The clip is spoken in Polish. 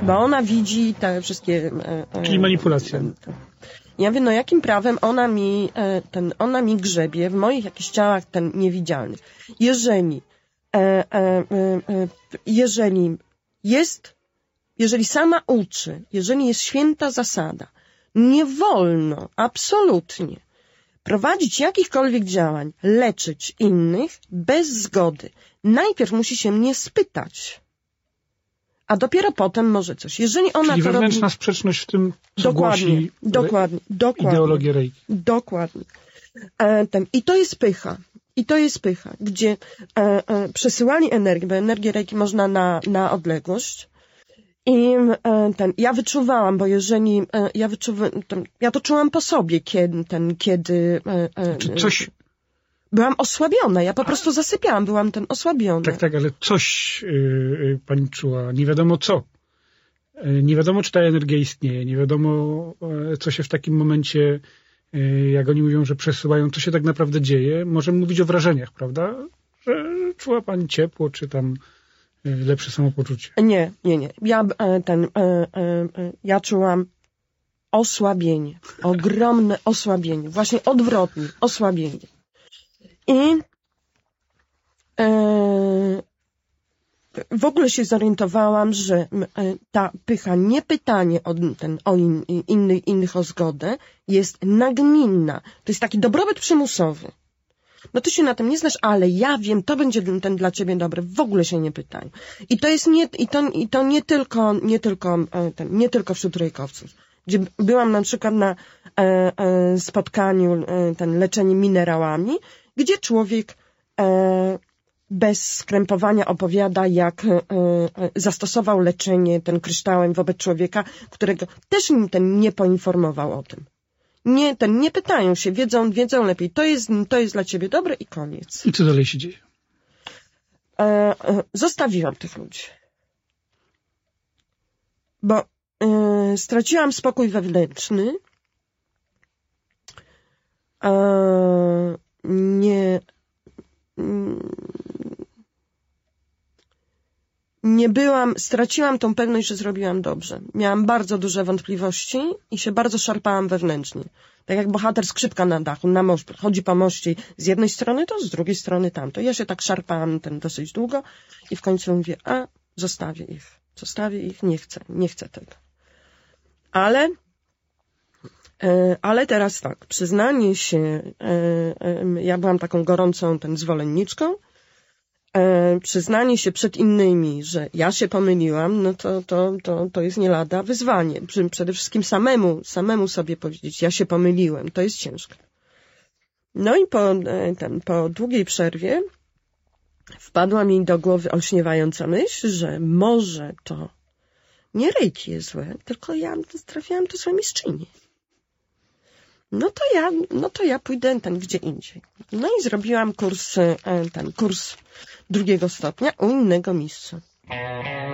bo ona widzi te wszystkie... Czyli manipulacje. Ja wiem, no jakim prawem ona mi grzebie w moich jakichś ciałach niewidzialnych. Jeżeli sama uczy, jeżeli jest święta zasada, nie wolno absolutnie prowadzić jakichkolwiek działań, leczyć innych bez zgody. Najpierw musi się mnie spytać, a dopiero potem może coś. Jeżeli ona czyli to wewnętrzna robi... sprzeczność w tym, co głosi ideologię reiki. Dokładnie. I to jest pycha. Gdzie przesyłanie energii, bo energię reiki można na odległość. I ja wyczuwałam, bo jeżeli ja to czułam po sobie, kiedy coś... byłam osłabiona, ja po prostu zasypiałam, byłam osłabiona. Tak, ale coś pani czuła, nie wiadomo co. Nie wiadomo, czy ta energia istnieje, nie wiadomo, co się w takim momencie, jak oni mówią, że przesyłają, co się tak naprawdę dzieje. Możemy mówić o wrażeniach, prawda? Że czuła pani ciepło, czy tam lepsze samopoczucie. Nie. Ja czułam osłabienie, ogromne osłabienie, właśnie odwrotnie, osłabienie. I w ogóle się zorientowałam, że ta pycha, nie pytanie innych o zgodę, jest nagminna. To jest taki dobrobyt przymusowy. No ty się na tym nie znasz, ale ja wiem, to będzie dla ciebie dobre. W ogóle się nie pytaj. I to jest nie tylko wśród rejkowców. Gdzie byłam na przykład na spotkaniu leczenie minerałami, gdzie człowiek bez skrępowania opowiada, jak zastosował leczenie kryształem wobec człowieka, którego też nie poinformował o tym. Nie pytają się, wiedzą lepiej. To jest dla ciebie dobre i koniec. I co dalej się dzieje? Zostawiłam tych ludzi. Bo straciłam spokój wewnętrzny. Straciłam tą pewność, że zrobiłam dobrze. Miałam bardzo duże wątpliwości i się bardzo szarpałam wewnętrznie. Tak jak bohater skrzypka na dachu, chodzi po moście z jednej strony to, z drugiej strony tamto. Ja się tak szarpałam dosyć długo i w końcu mówię, zostawię ich, nie chcę tego. Ale teraz tak, przyznanie się, ja byłam taką gorącą zwolenniczką, przyznanie się przed innymi, że ja się pomyliłam, no to jest nie lada wyzwanie. Przede wszystkim samemu sobie powiedzieć, ja się pomyliłem, to jest ciężko. No i po długiej przerwie wpadła mi do głowy olśniewająca myśl, że może to nie reiki jest złe, tylko ja trafiłam do złej mistrzyni. No to ja pójdę gdzie indziej. No i zrobiłam kurs 2. stopnia u innego mistrza.